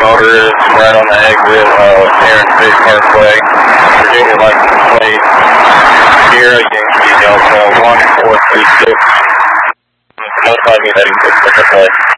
motor is right on the exit of Aaron Fish Parkway. Virginia license plate Sierra Yankee Delta 1436. Notify me that he took the plate.